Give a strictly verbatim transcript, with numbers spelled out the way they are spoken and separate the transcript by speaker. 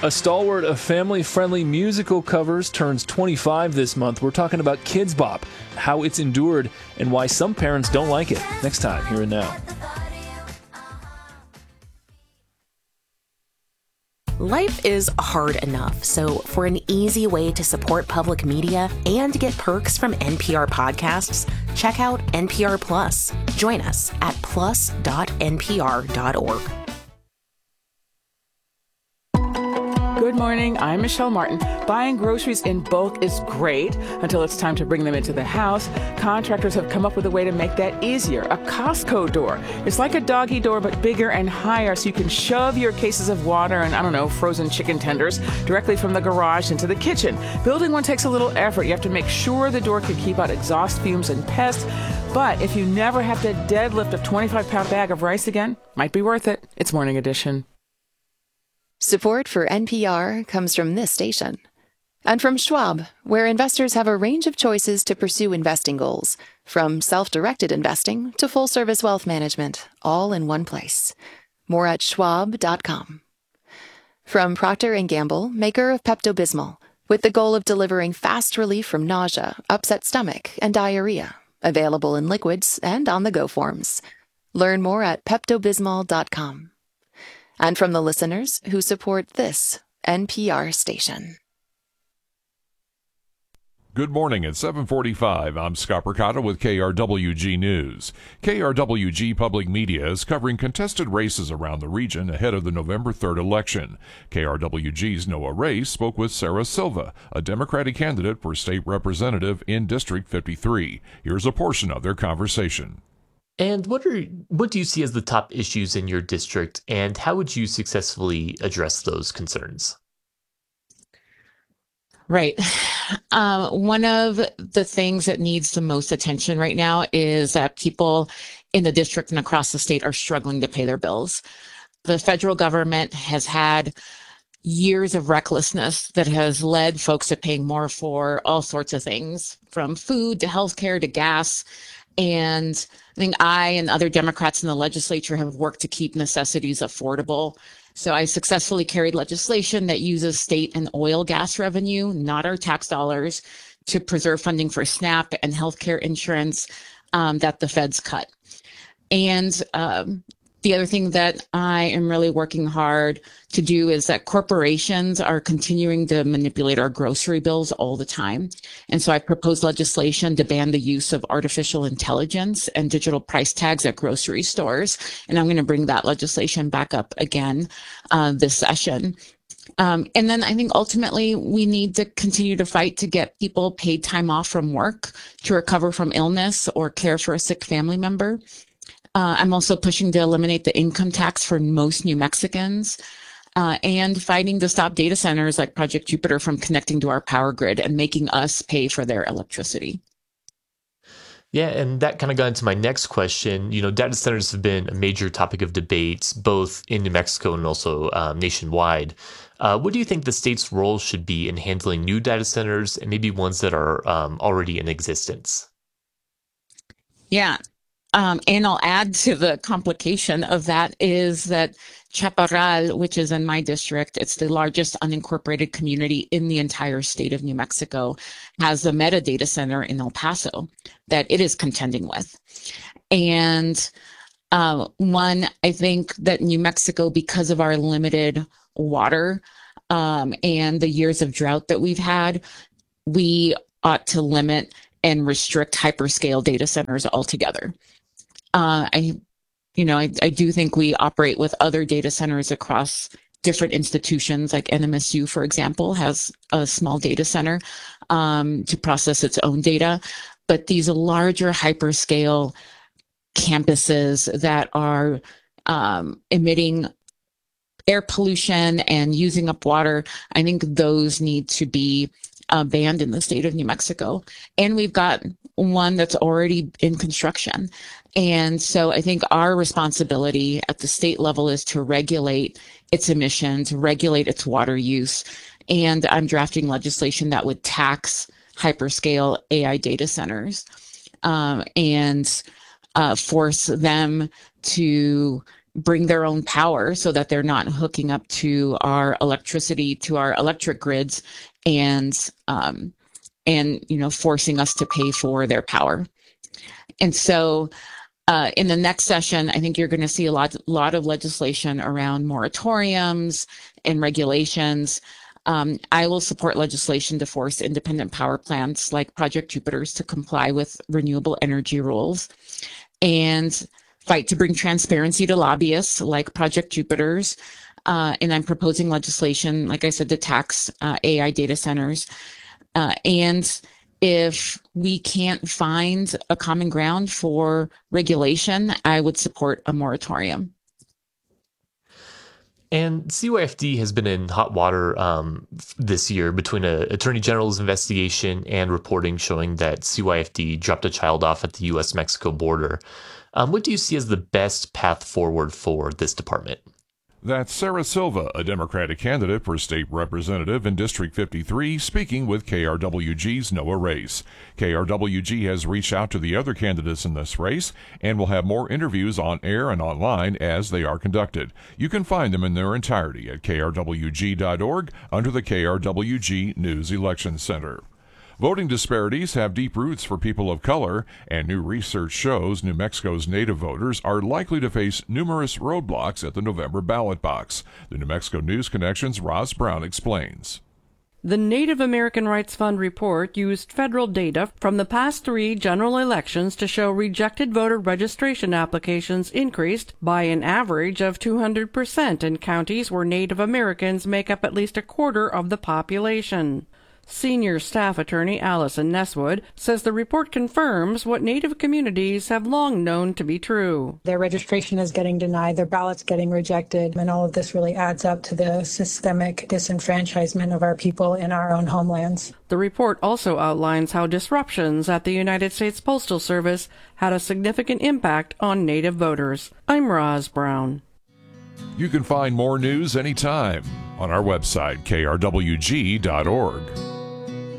Speaker 1: A stalwart of family-friendly musical covers turns twenty-five this month. We're talking about Kidz Bop, how it's endured, and why some parents don't like it. Next time, Here and Now.
Speaker 2: Life is hard enough, so for an easy way to support public media and get perks from N P R podcasts, check out N P R Plus. Join us at plus dot n p r dot org.
Speaker 3: Good morning, I'm Michelle Martin. Buying groceries in bulk is great until it's time to bring them into the house. Contractors have come up with a way to make that easier, a Costco door. It's like a doggy door, but bigger and higher, so you can shove your cases of water and, I don't know, frozen chicken tenders directly from the garage into the kitchen. Building one takes a little effort. You have to make sure the door can keep out exhaust fumes and pests. But if you never have to deadlift a twenty-five pound bag of rice again, might be worth it. It's Morning Edition.
Speaker 4: Support for N P R comes from this station. And from Schwab, where investors have a range of choices to pursue investing goals, from self-directed investing to full-service wealth management, all in one place. More at schwab dot com. From Procter and Gamble, maker of Pepto-Bismol, with the goal of delivering fast relief from nausea, upset stomach, and diarrhea. Available in liquids and on-the-go forms. Learn more at pepto bismol dot com. And from the listeners who support this N P R station.
Speaker 5: Good morning at seven forty-five. I'm Scott Percotta with K R W G News. K R W G Public Media is covering contested races around the region ahead of the November third election. K R W G's Noah Ray spoke with Sarah Silva, a Democratic candidate for state representative in District fifty-three. Here's a portion of their conversation.
Speaker 6: And what are what do you see as the top issues in your district, and how would you successfully address those concerns?
Speaker 7: Right. Uh, one of the things that needs the most attention right now is that people in the district and across the state are struggling to pay their bills. The federal government has had years of recklessness that has led folks to paying more for all sorts of things, from food to healthcare to gas. And I think I and other Democrats in the legislature have worked to keep necessities affordable. So I successfully carried legislation that uses state and oil gas revenue, not our tax dollars, to preserve funding for SNAP and healthcare insurance um, that the feds cut. And um, the other thing that I am really working hard to do is that corporations are continuing to manipulate our grocery bills all the time. And so I proposed legislation to ban the use of artificial intelligence and digital price tags at grocery stores. And I'm going to bring that legislation back up again uh, this session. Um, and then I think ultimately we need to continue to fight to get people paid time off from work to recover from illness or care for a sick family member. Uh, I'm also pushing to eliminate the income tax for most New Mexicans uh, and fighting to stop data centers like Project Jupiter from connecting to our power grid and making us pay for their electricity.
Speaker 6: Yeah, and that kind of got into my next question. You know, data centers have been a major topic of debate, both in New Mexico and also um, nationwide. Uh, what do you think the state's role should be in handling new data centers and maybe ones that are um, already in existence?
Speaker 7: Yeah. Um, and I'll add to the complication of that is that Chaparral, which is in my district, it's the largest unincorporated community in the entire state of New Mexico, has a Meta data center in El Paso that it is contending with. And uh, one, I think that New Mexico, because of our limited water um, and the years of drought that we've had, we ought to limit and restrict hyperscale data centers altogether. Uh, I, you know, I, I do think we operate with other data centers across different institutions, like N M S U, for example, has a small data center um, to process its own data. But these larger hyperscale campuses that are um, emitting air pollution and using up water, I think those need to be uh, banned in the state of New Mexico. And we've got one that's already in construction. And so I think our responsibility at the state level is to regulate its emissions, regulate its water use. And I'm drafting legislation that would tax hyperscale A I data centers um, and uh, force them to bring their own power so that they're not hooking up to our electricity, to our electric grids, and um, and you know forcing us to pay for their power. And so uh, in the next session, I think you're going to see a lot, lot of legislation around moratoriums and regulations. Um, I will support legislation to force independent power plants like Project Jupiter's to comply with renewable energy rules, and fight to bring transparency to lobbyists like Project Jupiter's. Uh, and I'm proposing legislation, like I said, to tax uh, A I data centers. Uh, and if we can't find a common ground for regulation, I would support a moratorium.
Speaker 6: And C Y F D has been in hot water um, this year between a Attorney General's investigation and reporting showing that C Y F D dropped a child off at the U S Mexico border. Um, what do you see as the best path forward for this department?
Speaker 5: That's Sarah Silva, a Democratic candidate for state representative in District fifty-three, speaking with K R W G's Noah Race. K R W G has reached out to the other candidates in this race and will have more interviews on air and online as they are conducted. You can find them in their entirety at K R W G dot org under the K R W G News Election Center. Voting disparities have deep roots for people of color, and new research shows New Mexico's Native voters are likely to face numerous roadblocks at the November ballot box. The New Mexico News Connection's Roz Brown explains.
Speaker 8: The Native American Rights Fund report used federal data from the past three general elections to show rejected voter registration applications increased by an average of two hundred percent in counties where Native Americans make up at least a quarter of the population. Senior staff attorney Allison Nesswood says the report confirms what Native communities have long known to be true.
Speaker 9: Their registration is getting denied, their ballots getting rejected, and all of this really adds up to the systemic disenfranchisement of our people in our own homelands.
Speaker 8: The report also outlines how disruptions at the United States Postal Service had a significant impact on Native voters. I'm Roz Brown.
Speaker 5: You can find more news anytime on our website, K R W G dot org.